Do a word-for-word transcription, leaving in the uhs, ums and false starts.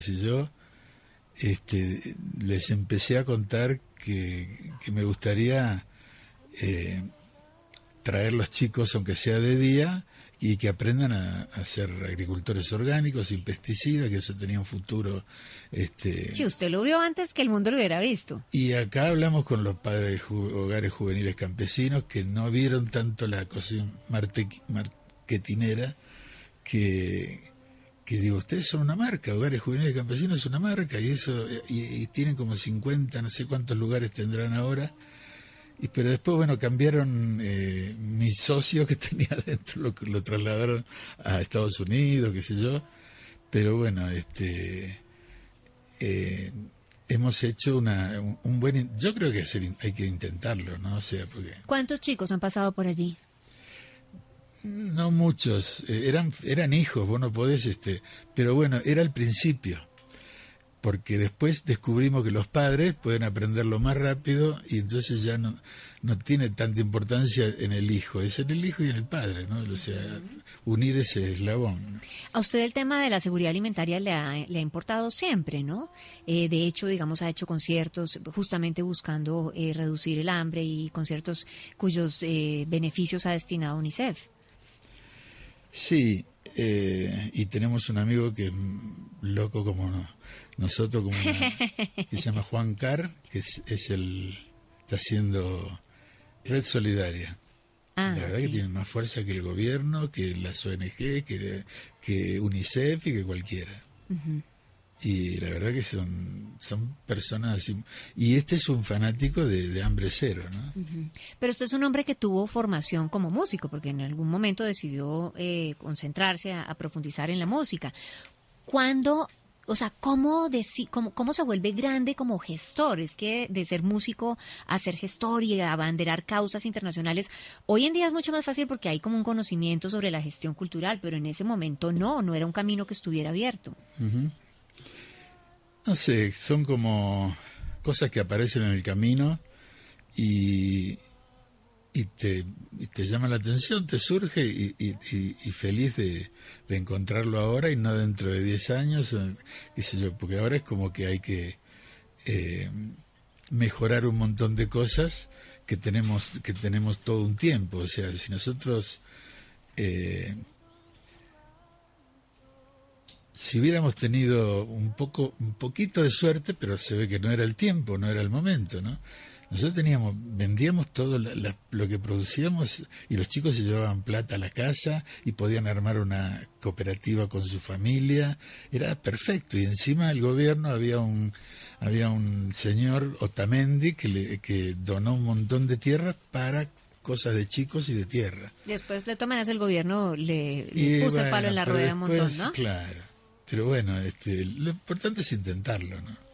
Y yo este, les empecé a contar que, que me gustaría eh, traer los chicos, aunque sea de día, y que aprendan a, a ser agricultores orgánicos, sin pesticidas, que eso tenía un futuro. Este, sí, usted lo vio antes que el mundo lo hubiera visto. Y acá hablamos con los padres de ju- hogares juveniles campesinos que no vieron tanto la cosa marte- marketinera que... que digo, ustedes son una marca, Hogares Juveniles Campesinos es una marca, y eso y, y tienen como cincuenta, no sé cuántos lugares tendrán ahora, y pero después, bueno, cambiaron eh, mi socio que tenía adentro, lo, lo trasladaron a Estados Unidos, qué sé yo, pero bueno, este eh, hemos hecho una un, un buen, yo creo que hacer, hay que intentarlo, ¿no? O sea, porque... ¿Cuántos chicos han pasado por allí? No muchos, eh, eran eran hijos, vos no podés, este, pero bueno, era el principio, porque después descubrimos que los padres pueden aprenderlo más rápido y entonces ya no no tiene tanta importancia en el hijo, es en el hijo y en el padre, ¿no? O sea, unir ese eslabón, ¿no? A usted el tema de la seguridad alimentaria le ha, le ha importado siempre, ¿no? Eh, de hecho, digamos, ha hecho conciertos justamente buscando eh, reducir el hambre y conciertos cuyos eh, beneficios ha destinado a UNICEF. Sí, eh, y tenemos un amigo que es loco como no- nosotros, como una- que se llama Juan Carr, que es, es el está haciendo Red Solidaria. Ah, La verdad ok. que tiene más fuerza que el gobierno, que las O N G, que, que UNICEF y que cualquiera. Ujú. Y la verdad que son son personas así. Y este es un fanático de, de Hambre Cero, ¿no? Ujú. Pero usted es un hombre que tuvo formación como músico, porque en algún momento decidió eh, concentrarse a, a profundizar en la música. ¿Cuándo, o sea, cómo, deci- cómo, cómo se vuelve grande como gestor? Es que de ser músico a ser gestor y a abanderar causas internacionales, hoy en día es mucho más fácil porque hay como un conocimiento sobre la gestión cultural, pero en ese momento no, no era un camino que estuviera abierto. Ujú. No sé, son como cosas que aparecen en el camino y, y, te, y te llama la atención, te surge y, y, y- y feliz de, de encontrarlo ahora y no dentro de diez años, o qué sé yo, porque ahora es como que hay que eh, mejorar un montón de cosas que tenemos, que tenemos todo un tiempo. O sea, si nosotros... eh, si hubiéramos tenido un poco un poquito de suerte, pero se ve que no era el tiempo, no era el momento, ¿no? Nosotros teníamos, vendíamos todo la- la- lo que producíamos y los chicos se llevaban plata a la casa y podían armar una cooperativa con su familia, era perfecto. Y encima el gobierno había un había un señor Otamendi que le, que donó un montón de tierras para cosas de chicos y de tierra. Después, de todas maneras, el gobierno le, le Y puso el bueno, palo en la pero rueda un montón, después, ¿no? claro. Pero bueno, este, lo importante es intentarlo, ¿no?